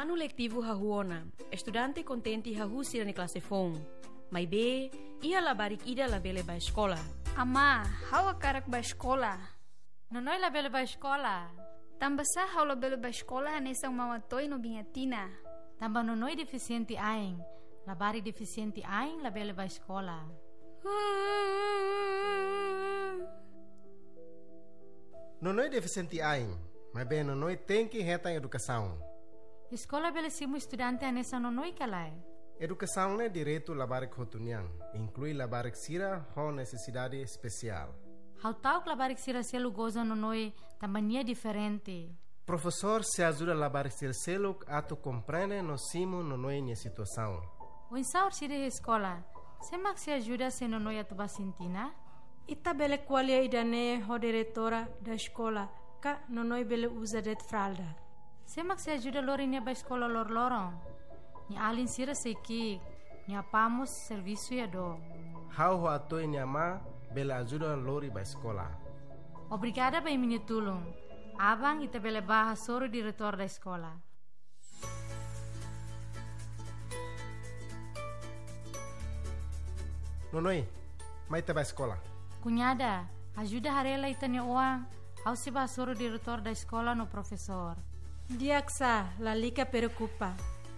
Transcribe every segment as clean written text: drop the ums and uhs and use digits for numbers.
Ano letivo hahuona, estudante contenti hahusi na classe fong. Mai be, ia labarik ida labele ba escola. Ama, hawa karak ba escola. Nonoy labele ba escola. Tambasa hawa labele ba escola hanesang mawatoy no bingatina. Tamba nonoy deficiente aing. Labari deficiente aing labele ba escola. Nonoy deficiente aing, mas bem nonoy tem que reta em educação. Escola bele simu estudante anessa nonoy kalai. Educação é direito labarik hotuniang, inclui labarik sira ho necessidade especial. How tauk labarik sira selu goza nonoy tambania diferente. Professor se ajuda a labarik sira selu ato compreende no simu nonoy minha situação. O insaur sira escola, semak se ajuda se nonoy atuba sintina? Ita bele qualia idane ho diretora da escola, ka nonoy bele usa det fralda. Semak se ajuda lorinya ba escola lor-lorong. Ni alin sira seiki, ni apamos serviço ya do. How ho ato nyama bele ajuda lori ba escola. Obrigada ba minha tulung. Abang ita bele baha soro diretor da escola. Nonoy, mai ta ba escola. Cunhada, ajuda harela itanya uang. How se ba soro diretor da escola no professor. Diaksa, la lica preocupa.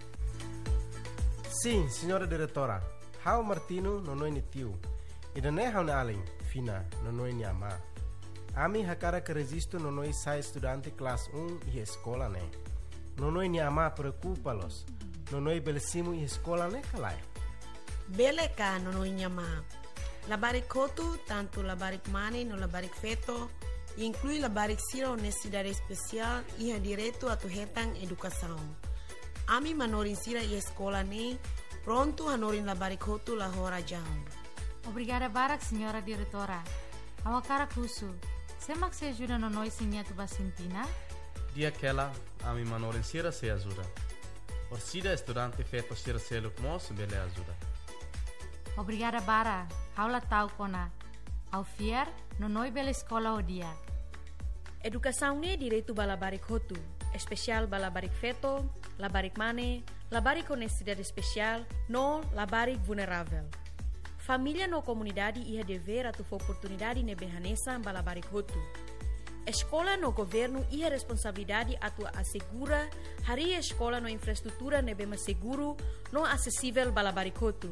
Sim, senhora diretora. How Martino nonoy ni tio. Ida ne how na alin, fina nonoy ni ama. Ami hakara que resisto nonoy sai estudante classe 1 e escola ne. Nonoy ni ama preocupa-los. Nonoy belesimu e escola ne kalai. Bele ka nonoy nyama. Labarik kotu, tanto labarik mane no labarik feto, inclui labarik sira honestidade especial e ha direito a tu hetang educação. Ami manorin sira e escola ne, pronto hanorin labarik kotu la hora jam. Obrigada barak, senhora diretora. Awakara kusu. Semak se ajuda nonoy sinha tu basintina? Dia aquela, ami manorin sira se ajuda. Orsida estudante feto sira seluk mos bele ajuda. Obrigada bara. Haula tau kona. Au fiar, nonoy bele escola o dia. Educação ne direito ba labarik hotu, especial ba labarik feto, labarik mane, labarik honestidade especial, no labarik vulnerável. Família no comunidade ia dever a tu oportunidade ne behanesa ba labarik hotu. Escola no governo ia responsabilidade a tu assegura hari escola no infraestrutura ne bema seguro, no acessível ba labarik hotu.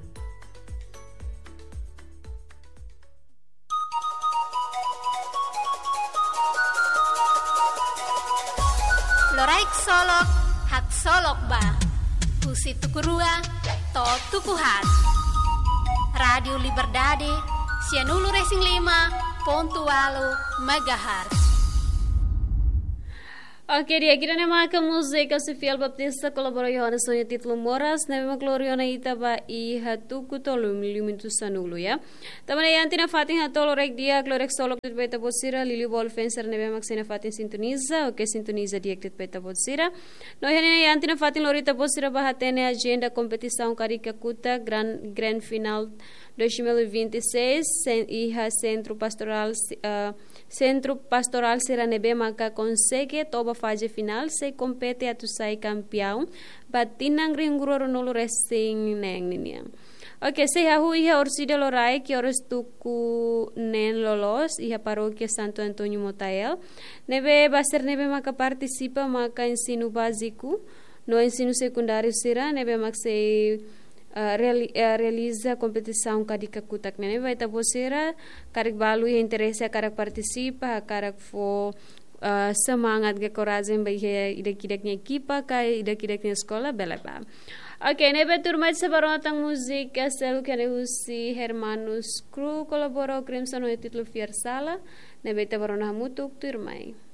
Loraik solok, hak solok ba. Pusi tukurua, to tukuhat. Radio Liberdade, Sianulu Racing 5.8 MHz. Oke, dia kira nama ke música se fiel baptista colaborou Johannes Sonha título Moras, neve gloriona itaba i hatuku tolu milimentu sanulu ya. Tamane antina fatin hatolo rek dia glorek solo tit beta bosira Lili Wolfenser neve maxena fatin sintoniza, oke sintoniza dia tit beta bosira. No hene antina fatin lorita bosira bahatene agenda competição Carica Cuta Grand Final 2026 iha Centro Pastoral Seranebe Maca consegue toba fase final se compete a tu sai campeão batinang ringroro nolo racing neng ninia. Ok, se hahu iha orsida lorai que oros tuku nen lolos iha paróquia Santo Antônio Motael. Nebe baser nebe maca participa maca ensino básico no ensino secundário sira nebe maca realiza competição kadika kutak nene vai tabosira karik balu yang interesse karak participa karak fo semangat ke coragem bagi idak-idaknya equipa kai idak-idaknya sekolah beleba. Oke, nebe turma sebarang tang musik selu kene usi Hermanus Kru kolaborou Crimson no título Fiar Sala nebe tabarona mutuk turmai.